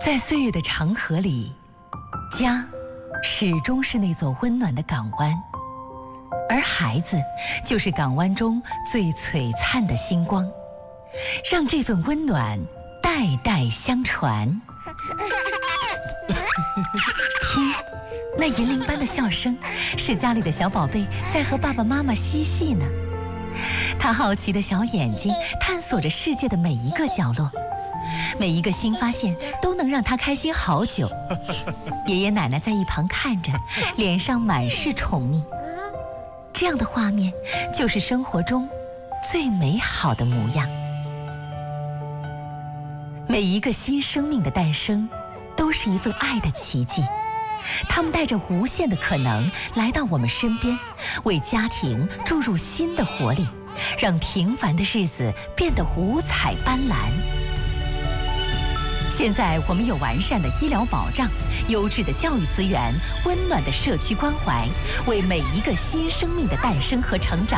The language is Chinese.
在岁月的长河里，家始终是那座温暖的港湾，而孩子就是港湾中最璀璨的星光，让这份温暖代代相传。听，那银铃般的笑声，是家里的小宝贝在和爸爸妈妈嬉戏呢。他好奇的小眼睛探索着世界的每一个角落，每一个新发现都能让他开心好久。爷爷奶奶在一旁看着，脸上满是宠溺。这样的画面就是生活中最美好的模样。每一个新生命的诞生都是一份爱的奇迹，他们带着无限的可能来到我们身边，为家庭注入新的活力，让平凡的日子变得五彩斑斓。现在我们有完善的医疗保障、优质的教育资源、温暖的社区关怀，为每一个新生命的诞生和成长